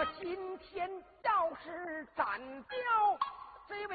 今天倒是斩掉这位